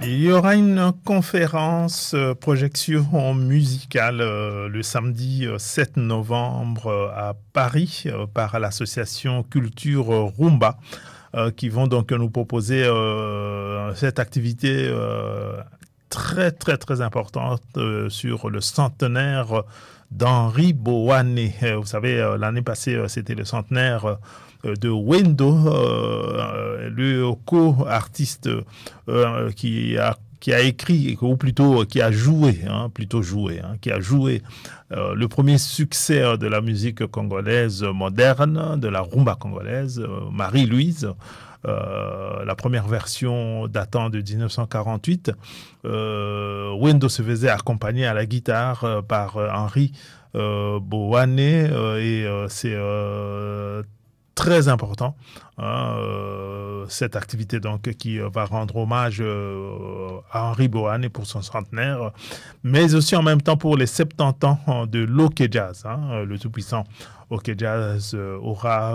Il y aura une conférence projection musicale le samedi 7 novembre à Paris par l'association Culture Rumba qui vont donc nous proposer cette activité très très très importante sur le centenaire d'Henri Boané. Vous savez, l'année passée, c'était le centenaire de Wendo, le co-artiste qui a écrit, ou plutôt qui a joué, qui a joué le premier succès de la musique congolaise moderne, de la rumba congolaise, Marie-Louise. La première version datant de 1948. Wendo se faisait accompagner à la guitare par Henri Boané et c'est très important, cette activité donc qui va rendre hommage à Henri Boané pour son centenaire, mais aussi en même temps pour les 70 ans de l'Ok Jazz, le tout-puissant OK Jazz aura,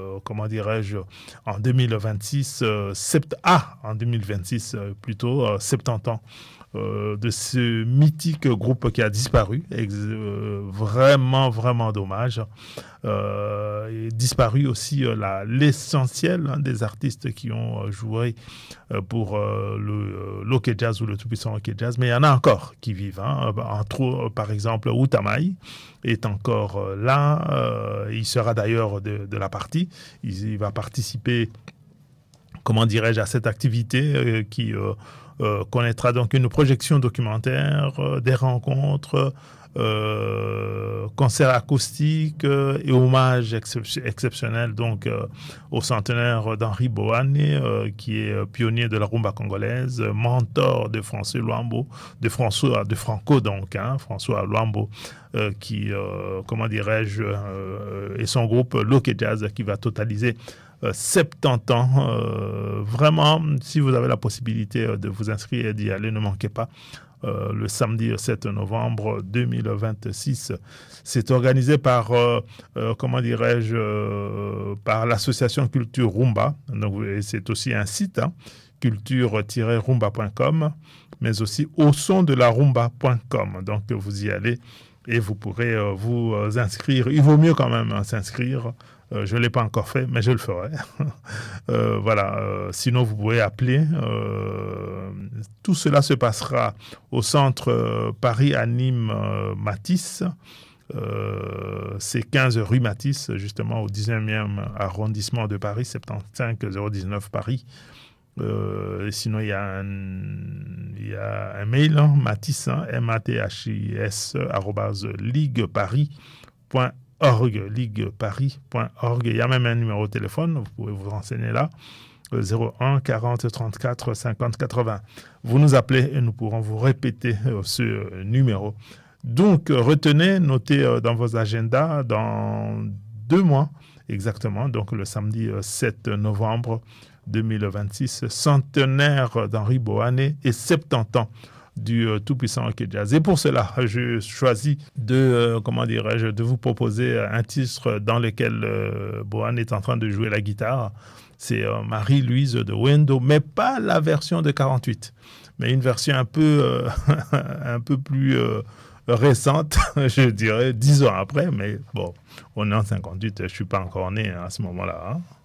en 2026, en 2026 plutôt, 70 ans de ce mythique groupe qui a disparu. Vraiment, vraiment dommage. Et disparu aussi l'essentiel des artistes qui ont joué pour l'Ok Jazz ou le tout-puissant OK Jazz, mais il y en a encore qui vivent. Entre autres, par exemple, Outamai est encore là. Il sera d'ailleurs de la partie. Il va participer, à cette activité qui connaîtra donc une projection documentaire, des rencontres, concerts acoustiques et hommages exceptionnels donc au centenaire d'Henri Boané, qui est pionnier de la rumba congolaise, mentor de François Luambo, de Franco donc, François Luambo, qui, et son groupe l'Ok Jazz qui va totaliser 70 ans. Vraiment, si vous avez la possibilité de vous inscrire et d'y aller, ne manquez pas. Le samedi 7 novembre 2026. C'est organisé par, par l'association Culture Rumba. Donc, c'est aussi un site, culture-rumba.com, mais aussi au son de la rumba.com. Donc, vous y allez et vous pourrez vous inscrire. Il vaut mieux quand même s'inscrire. Je ne l'ai pas encore fait, mais je le ferai. Sinon, vous pouvez appeler. Tout cela se passera au centre Paris-Nîmes Matisse. C'est 15 rue Matisse, justement au 19e arrondissement de Paris, 75 019 Paris. Sinon, il y a un mail, Matisse, mathis, @ligueparis.org. Il y a même un numéro de téléphone, vous pouvez vous renseigner là, 01 40 34 50 80. Vous nous appelez et nous pourrons vous répéter ce numéro. Donc, retenez, notez dans vos agendas, dans 2 mois exactement, donc le samedi 7 novembre 2026, centenaire d'Henri Boané et 70 ans du tout-puissant OK Jazz. Et pour cela, je choisis de vous proposer un titre dans lequel Boané est en train de jouer la guitare. C'est Marie-Louise de Wendo, mais pas la version de 48, mais une version un peu plus récente, je dirais, 10 ans après, mais bon, on est en 58, je ne suis pas encore né à ce moment-là.